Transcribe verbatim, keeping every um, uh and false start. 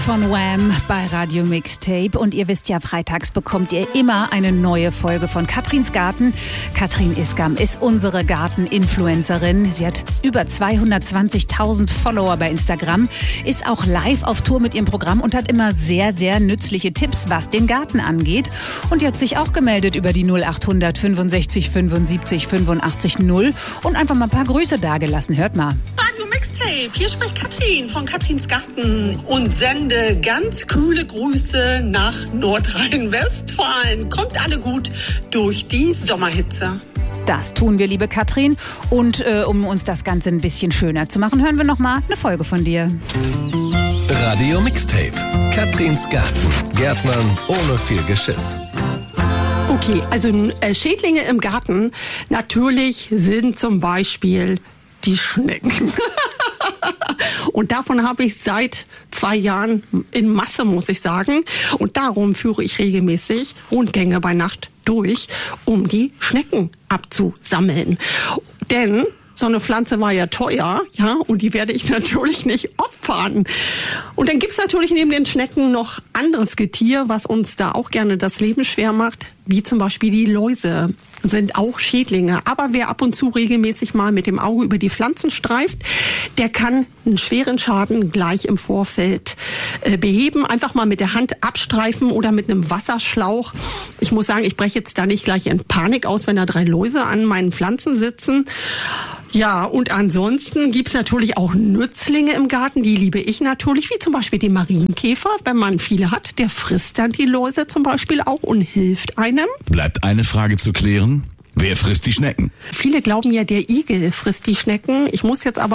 Von Wham bei Radio Mixtape. Und ihr wisst ja, freitags bekommt ihr immer eine neue Folge von Katrins Garten. Katrin Iskam ist unsere Garten-Influencerin. Sie hat über zweihundertzwanzigtausend Follower bei Instagram, ist auch live auf Tour mit ihrem Programm und hat immer sehr, sehr nützliche Tipps, was den Garten angeht. Und die hat sich auch gemeldet über die null achthundert fünfundsechzig fünfundsiebzig fünfundachtzig null und einfach mal ein paar Grüße dagelassen. Hört mal. Radio Mixtape, hier spricht Katrin von Katrins Garten und sende ganz coole Grüße nach Nordrhein-Westfalen. Kommt alle gut durch die Sommerhitze. Das tun wir, liebe Katrin. Und äh, um uns das Ganze ein bisschen schöner zu machen, hören wir noch mal eine Folge von dir. Radio Mixtape. Katrins Garten. Gärtnern ohne viel Geschiss. Okay, also äh, Schädlinge im Garten, natürlich sind zum Beispiel die Schnecken. Und davon habe ich seit zwei Jahren in Masse, muss ich sagen. Und darum führe ich regelmäßig Rundgänge bei Nacht durch, um die Schnecken abzusammeln. Denn so eine Pflanze war ja teuer, ja, und die werde ich natürlich nicht opfern. Und dann gibt's natürlich neben den Schnecken noch anderes Getier, was uns da auch gerne das Leben schwer macht, wie zum Beispiel die Läuse. Sind auch Schädlinge. Aber wer ab und zu regelmäßig mal mit dem Auge über die Pflanzen streift, der kann einen schweren Schaden gleich im Vorfeld äh, beheben. Einfach mal mit der Hand abstreifen oder mit einem Wasserschlauch. Ich muss sagen, ich breche jetzt da nicht gleich in Panik aus, wenn da drei Läuse an meinen Pflanzen sitzen. Ja, und ansonsten gibt's natürlich auch Nützlinge im Garten, die liebe ich natürlich, wie zum Beispiel den Marienkäfer, wenn man viele hat, der frisst dann die Läuse zum Beispiel auch und hilft einem. Bleibt eine Frage zu klären, wer frisst die Schnecken? Viele glauben ja, der Igel frisst die Schnecken, ich muss jetzt aber